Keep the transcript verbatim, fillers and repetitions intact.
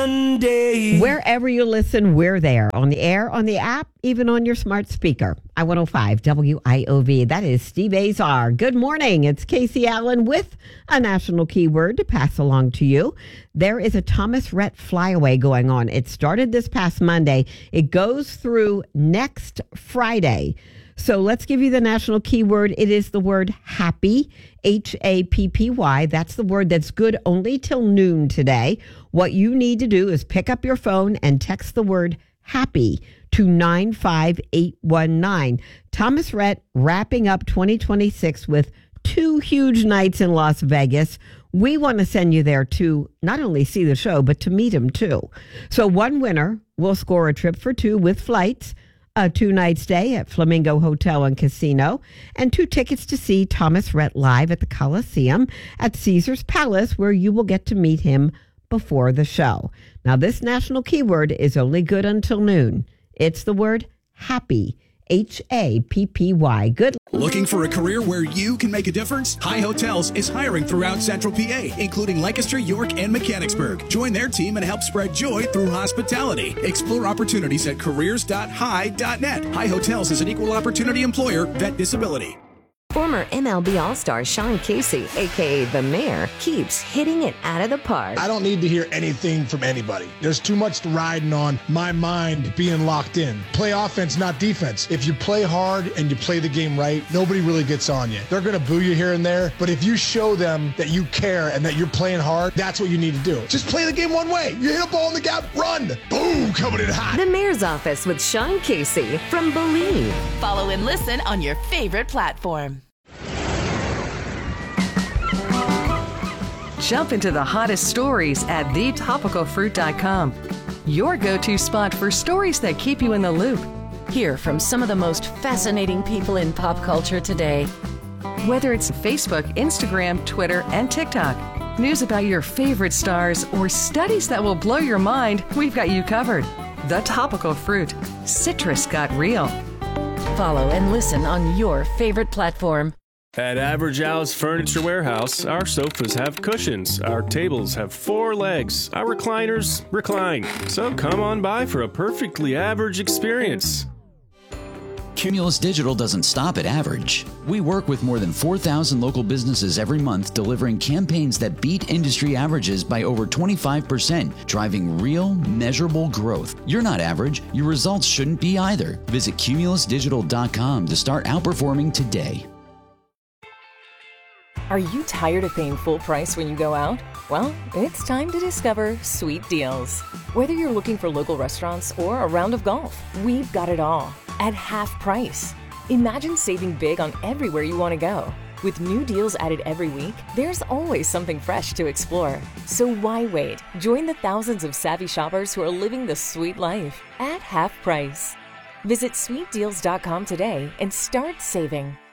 Monday. Wherever you listen, we're there. On the air, on the app, even on your smart speaker. I one oh five W I O V. That is Steve Azar. Good morning. It's Casey Allen with a national keyword to pass along to you. There is a Thomas Rhett flyaway going on. It started this past Monday. It goes through next Friday. So let's give you the national keyword. It is the word happy, H A P P Y. That's the word that's good only till noon today. What you need to do is pick up your phone and text the word happy to nine five eight one nine. Thomas Rhett wrapping up twenty twenty-six with two huge nights in Las Vegas. We want to send you there to not only see the show, but to meet him too. So one winner will score a trip for two with flights, a two-night stay at Flamingo Hotel and Casino, and two tickets to see Thomas Rhett live at the Coliseum at Caesar's Palace, where you will get to meet him before the show. Now, this national keyword is only good until noon. It's the word happy, H A P P Y. Good. Looking for a career where you can make a difference? High Hotels is hiring throughout Central P A, including Lancaster, York, and Mechanicsburg. Join their team and help spread joy through hospitality. Explore opportunities at careers dot high dot net. High Hotels is an equal opportunity employer. Vet disability. Former M L B All-Star Sean Casey, a k a. The Mayor, keeps hitting it out of the park. I don't need to hear anything from anybody. There's too much riding on my mind being locked in. Play offense, not defense. If you play hard and you play the game right, nobody really gets on you. They're going to boo you here and there, but if you show them that you care and that you're playing hard, that's what you need to do. Just play the game one way. You hit a ball in the gap, run. Boom, coming in hot. The Mayor's Office with Sean Casey from Believe. Follow and listen on your favorite platform. Jump into the hottest stories at the topical fruit dot com. Your go-to spot for stories that keep you in the loop. Hear from some of the most fascinating people in pop culture today. Whether it's Facebook, Instagram, Twitter, and TikTok, news about your favorite stars, or studies that will blow your mind, we've got you covered. The Topical Fruit. Citrus got real. Follow and listen on your favorite platform. At Average Al's Furniture Warehouse, our sofas have cushions, our tables have four legs, our recliners recline. So come on by for a perfectly average experience. Cumulus Digital doesn't stop at average. We work with more than four thousand local businesses every month, delivering campaigns that beat industry averages by over twenty-five percent, driving real, measurable growth. You're not average. Your results shouldn't be either. Visit cumulus digital dot com to start outperforming today. Are you tired of paying full price when you go out? Well, it's time to discover Sweet Deals. Whether you're looking for local restaurants or a round of golf, we've got it all at half price. Imagine saving big on everywhere you want to go. With new deals added every week, there's always something fresh to explore. So why wait? Join the thousands of savvy shoppers who are living the sweet life at half price. Visit sweet deals dot com today and start saving.